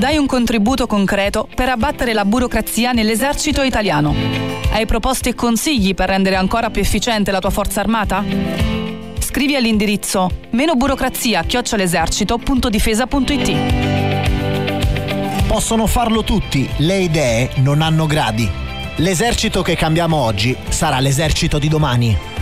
Dai un contributo concreto per abbattere la burocrazia nell'esercito italiano. Hai proposte e consigli per rendere ancora più efficiente la tua forza armata? Scrivi all'indirizzo menoburocrazia@esercito.difesa.it. Possono farlo tutti, le idee non hanno gradi. L'esercito che cambiamo oggi sarà l'esercito di domani.